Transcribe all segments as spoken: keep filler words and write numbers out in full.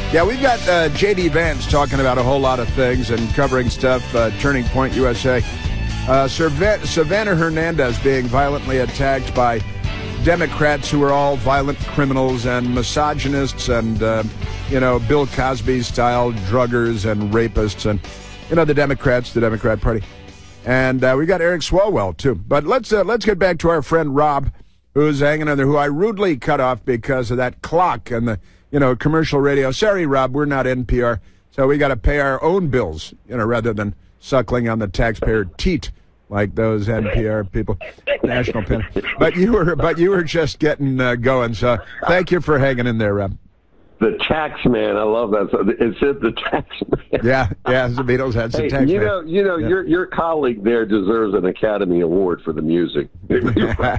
Yeah, we've got uh, J D. Vance talking about a whole lot of things and covering stuff. Uh, Turning Point U S A. Uh, Savannah Hernandez being violently attacked by Democrats who are all violent criminals and misogynists and, uh, you know, Bill Cosby-style druggers and rapists and, you know, the Democrats, the Democrat Party. And uh, we got Eric Swalwell, too. But let's uh, let's get back to our friend Rob, who's hanging in there, who I rudely cut off because of that clock and the, you know, commercial radio. Sorry, Rob, we're not N P R, so we got to pay our own bills, you know, rather than suckling on the taxpayer teat like those N P R people, national pen. But you were, but you were just getting uh, going. So thank you for hanging in there, Rob. The tax man, I love that. So it said the tax man. Yeah, yeah, the Beatles had some hey, tax you man. know, you know, yeah. your your colleague there deserves an Academy Award for the music. it's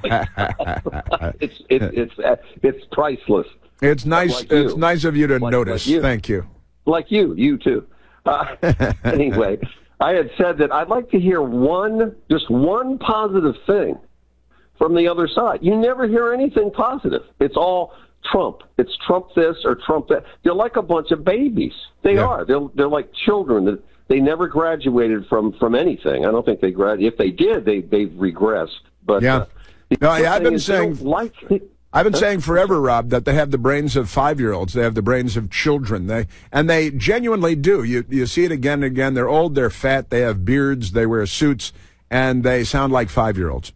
it, it's it's priceless. It's nice. Like it's nice of you to like, notice. Like you. Thank you. Like you, you too. Uh, anyway, I had said that I'd like to hear one, just one positive thing from the other side. You never hear anything positive. It's all Trump. It's Trump this or Trump that. They're like a bunch of babies. They yeah. are. They're they're like children that they never graduated from from anything. I don't think they grad. If they did, they they've regressed. But yeah, uh, no, yeah, I've been saying. Like, I've been saying forever, Rob, that they have the brains of five-year-olds. They have the brains of children. They and they genuinely do. You you see it again and again. They're old. They're fat. They have beards. They wear suits, and they sound like five-year-olds.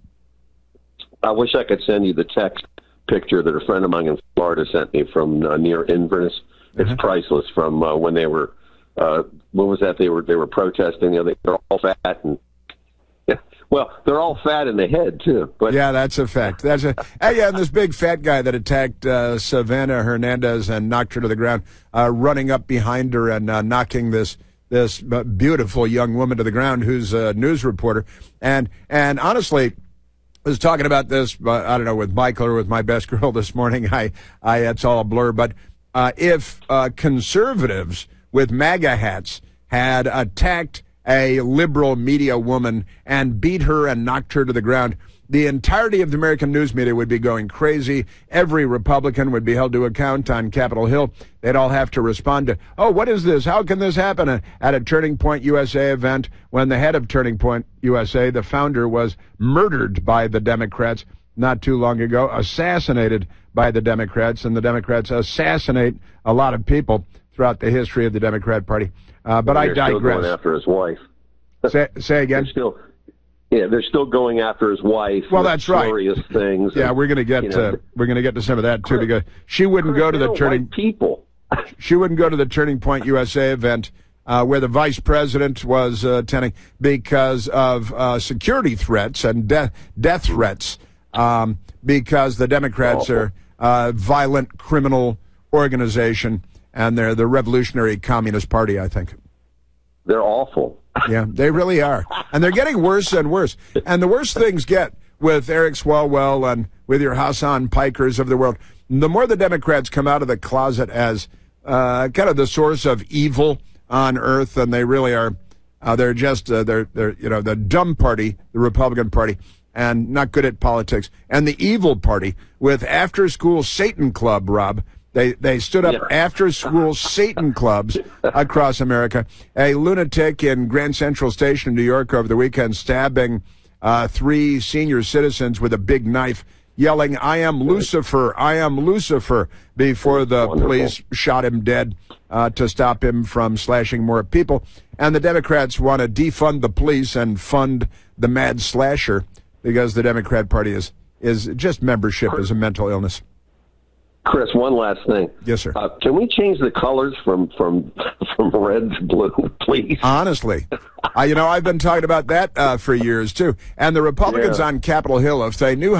I wish I could send you the text picture that a friend of mine in Florida sent me from uh, near Inverness. It's uh-huh. priceless. From uh, when they were, uh, what was that? They were they were protesting. You know, they're all fat and. Yeah. Well, they're all fat in the head too. But yeah, that's a fact. That's a hey, yeah. And this big fat guy that attacked uh, Savannah Hernandez and knocked her to the ground, uh, running up behind her and uh, knocking this this beautiful young woman to the ground, who's a news reporter. And and honestly, I was talking about this. Uh, I don't know, with Michael or with my best girl this morning. I I it's all a blur. But uh, if uh, conservatives with MAGA hats had attacked a liberal media woman and beat her and knocked her to the ground, the entirety of the American news media would be going crazy. Every Republican would be held to account on Capitol Hill. They'd all have to respond to, oh, what is this? How can this happen at a Turning Point U S A event when the head of Turning Point U S A, the founder, was murdered by the Democrats not too long ago, assassinated by the Democrats, and the Democrats assassinate a lot of people throughout the history of the Democrat Party. Uh, but well, I digress. Still going after his wife. Say, say again. They're still, yeah, they're still going after his wife. Well, that's right. Glorious things. Yeah, and, we're going to get you know, to we're going to get to some of that too, Chris, because she wouldn't Chris, go to the turning like people. She wouldn't go to the Turning Point U S A event uh, where the vice president was uh, attending because of uh, security threats and death death threats. Um, because the Democrats Awful. are a violent criminal organization. And they're the Revolutionary Communist Party, I think. They're awful. Yeah, they really are. And they're getting worse and worse. And the worse things get with Eric Swalwell and with your Hassan Pikers of the world, the more the Democrats come out of the closet as uh, kind of the source of evil on earth, and they really are. Uh, they're just uh, they're they're you know the dumb party, the Republican Party, and not good at politics, and the evil party with after-school Satan Club, Rob. They they stood up yeah. after-school Satan clubs across America. A lunatic in Grand Central Station in New York over the weekend stabbing uh, three senior citizens with a big knife, yelling, "I am Lucifer, I am Lucifer," before the Wonderful. police shot him dead uh, to stop him from slashing more people. And the Democrats want to defund the police and fund the mad slasher because the Democrat Party is, is just membership is a mental illness. Chris, one last thing. Yes, sir. Uh, can we change the colors from from from red to blue, please? Honestly, uh, you know, I've been talking about that uh, for years too. And the Republicans yeah. on Capitol Hill, if they knew